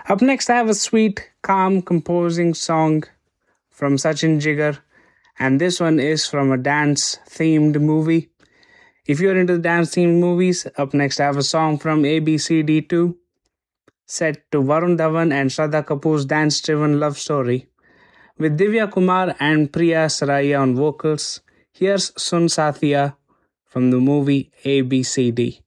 Up next, I have a sweet, calm, composing song from Sachin Jigar, and this one is from a dance themed movie. If you're into dance themed movies, up next, I have a song from ABCD2 set to Varun Dhawan and Shraddha Kapoor's dance driven love story. With Divya Kumar and Priya Saraiya on vocals, here's Sun Sathiya from the movie ABCD.